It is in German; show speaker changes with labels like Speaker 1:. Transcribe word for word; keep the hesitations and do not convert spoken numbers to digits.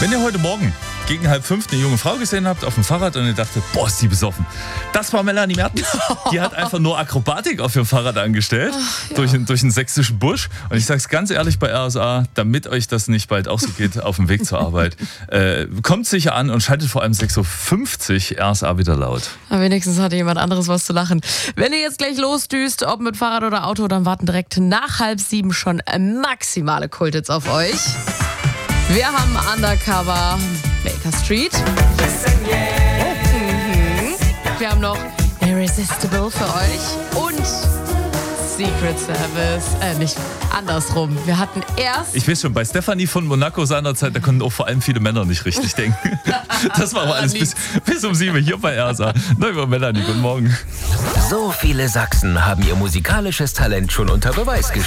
Speaker 1: Wenn ihr heute Morgen gegen halb fünf eine junge Frau gesehen habt auf dem Fahrrad und ihr dachtet, boah, ist die besoffen. Das war Melanie Mertens. Die hat einfach nur Akrobatik auf ihrem Fahrrad angestellt, Ach, ja. durch, durch den sächsischen Busch. Und ich sag's ganz ehrlich bei R S A, damit euch das nicht bald auch so geht auf dem Weg zur Arbeit, äh, kommt sicher an und schaltet vor allem sechs Uhr fünfzig R S A wieder laut.
Speaker 2: Aber wenigstens hatte jemand anderes was zu lachen. Wenn ihr jetzt gleich losdüst, ob mit Fahrrad oder Auto, dann warten direkt nach halb sieben schon maximale Kulthits auf euch. Wir haben Undercover Baker Street. Mhm. Wir haben noch Irresistible für euch und Secret Service. Äh, nicht andersrum. Wir hatten erst...
Speaker 1: Ich weiß schon, bei Stefanie von Monaco seinerzeit, da konnten auch vor allem viele Männer nicht richtig denken. Das war aber alles bis, bis um sieben hier bei R S A. Na, über Melanie, guten Morgen.
Speaker 3: So viele Sachsen haben ihr musikalisches Talent schon unter Beweis gestellt.